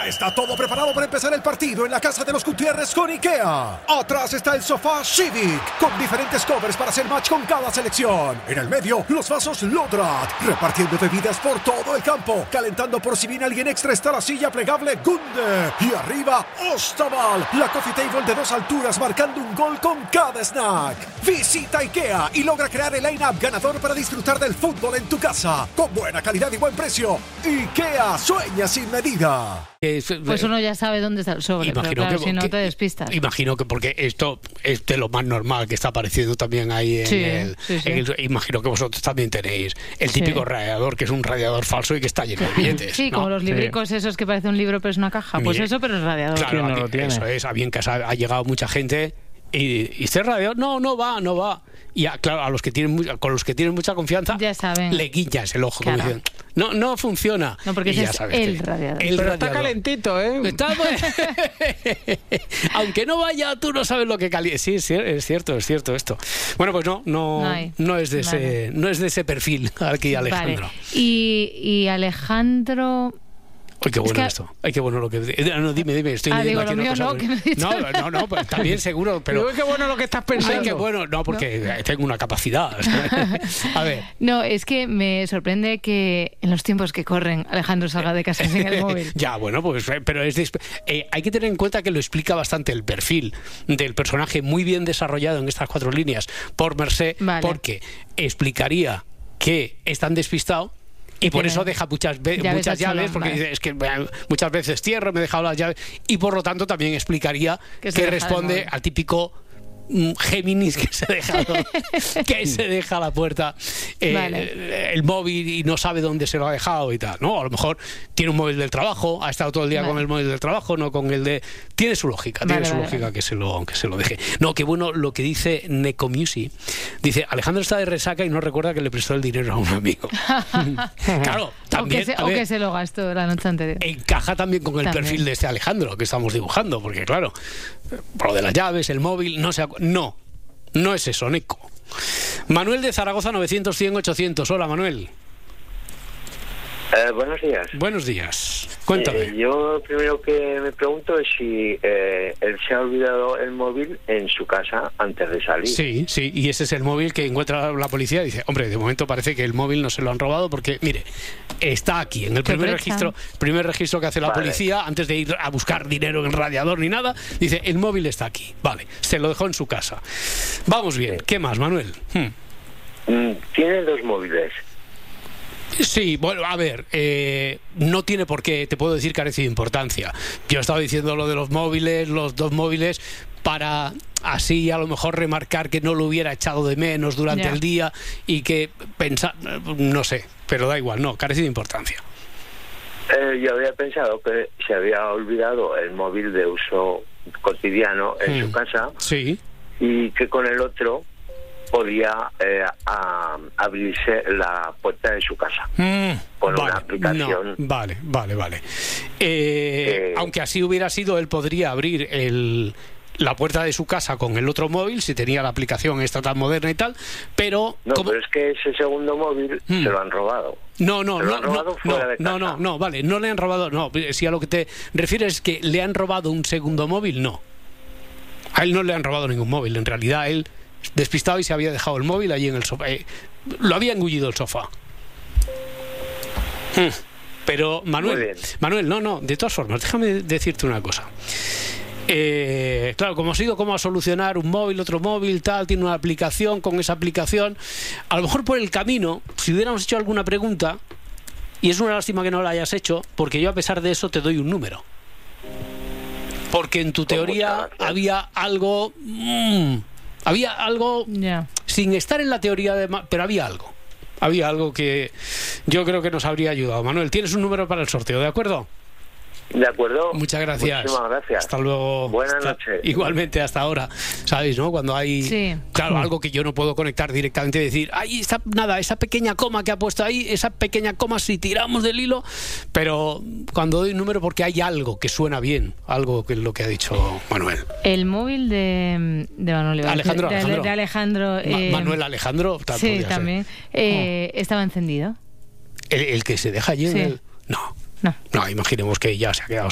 Ya está todo preparado para empezar el partido en la casa de los Gutiérrez con IKEA. Atrás está el sofá Civic, con diferentes covers para hacer match con cada selección. En el medio, los vasos Lodrat, repartiendo bebidas por todo el campo. Calentando por si viene alguien extra está la silla plegable Gunde. Y arriba, Ostaval, la coffee table de 2 alturas marcando un gol con cada snack. Visita IKEA y logra crear el line-up ganador para disfrutar del fútbol en tu casa. Con buena calidad y buen precio. IKEA, sueña sin medida. Pues uno ya sabe dónde está el sobre, imagino pero claro, que, si no te despistas. Imagino que porque esto es de lo más normal que está apareciendo también ahí en imagino que vosotros también tenéis el típico radiador, que es un radiador falso y que está lleno de billetes. Sí, ¿no? Como los libricos esos que parece un libro pero es una caja. Pues eso, pero es radiador. Claro, no lo tiene. Eso es, a bien que ha llegado mucha gente y este radiador, no va. Y claro, con los que tienen mucha confianza, ya saben, le guiñas el ojo, claro. Como dicen, no funciona. No, porque ese es el radiador. Pero está calentito, ¿eh? Aunque no vaya, tú no sabes lo que calienta. Sí, es cierto esto. Bueno, pues no es de ese perfil aquí, Alejandro. Vale. Y Alejandro... Ay, qué bueno esto. Ay, qué bueno lo que... No, dime, estoy leyendo aquí una cosa. No, pues también seguro, pero... Digo, qué bueno lo que estás pensando. Ay, qué bueno. No, porque tengo una capacidad. A ver. No, es que me sorprende que en los tiempos que corren Alejandro salga de casa sin el móvil. Ya, bueno, pues... Pero hay que tener en cuenta que lo explica bastante el perfil del personaje, muy bien desarrollado en estas 4 líneas por Mercé, porque explicaría que están despistados. Y por eso deja muchas llaves, porque dice, es que muchas veces cierro, me he dejado las llaves, y por lo tanto también explicaría que responde al típico Géminis que se deja a la puerta el móvil y no sabe dónde se lo ha dejado y tal, ¿no? A lo mejor tiene un móvil del trabajo, ha estado todo el día con el móvil del trabajo, no con el de... Tiene su lógica, que se lo deje. No, qué bueno lo que dice Necomusi. Dice, Alejandro está de resaca y no recuerda que le prestó el dinero a un amigo. Claro, también... O que se lo gastó la noche anterior. Encaja también con el perfil de este Alejandro que estamos dibujando, porque claro, por lo de las llaves, el móvil, no es eso, Neco. Manuel de Zaragoza, 900-100-800. Hola, Manuel. Buenos días. Buenos días. Cuéntame. Yo lo primero que me pregunto es si él se ha olvidado el móvil en su casa antes de salir. Sí, y ese es el móvil que encuentra la policía y dice, hombre, de momento parece que el móvil no se lo han robado porque, mire, está aquí, en el primer registro que hace la policía, antes de ir a buscar dinero en el radiador ni nada, dice, el móvil está aquí. Vale, se lo dejó en su casa. Vamos bien. ¿Qué más, Manuel? Tiene 2 móviles. Sí, bueno, a ver, no tiene por qué, te puedo decir, carece de importancia. Yo he estado diciendo lo de los 2 móviles, para así a lo mejor remarcar que no lo hubiera echado de menos durante el día y que pensar, no sé, pero da igual, no, carece de importancia. Yo había pensado que se había olvidado el móvil de uso cotidiano en su casa, y que con el otro podía abrirse la puerta de su casa con una aplicación. Vale. Aunque así hubiera sido, él podría abrir la puerta de su casa con el otro móvil si tenía la aplicación esta tan moderna y tal, pero... pero es que ese segundo móvil se lo han robado. No, vale, no le han robado, no, si a lo que te refieres es que le han robado un segundo móvil, no. A él no le han robado ningún móvil, en realidad él despistado y se había dejado el móvil allí en el sofá. Lo había engullido el sofá. Pero Manuel, no, de todas formas, déjame decirte una cosa. Claro, como has ido como a solucionar un móvil, otro móvil, tal, tiene una aplicación, con esa aplicación, a lo mejor por el camino, si hubiéramos hecho alguna pregunta, y es una lástima que no la hayas hecho, porque yo a pesar de eso te doy un número. Porque en tu teoría había algo... Había algo, sin estar en la teoría, pero había algo que yo creo que nos habría ayudado. Manuel, tienes un número para el sorteo, ¿de acuerdo? De acuerdo. Muchas gracias. Muchísimas gracias. Hasta luego. Buenas noches. Igualmente, hasta ahora. ¿Sabéis, no? Cuando hay, claro, algo que yo no puedo conectar directamente y decir, ay, esa pequeña coma que ha puesto ahí, esa pequeña coma si tiramos del hilo, pero cuando doy un número porque hay algo que suena bien, algo que es lo que ha dicho Manuel. El móvil de Manuel Alejandro. De Alejandro. Manuel Alejandro. Sí, también. ¿Estaba encendido? ¿El que se deja allí en el...? No, imaginemos que ya se ha quedado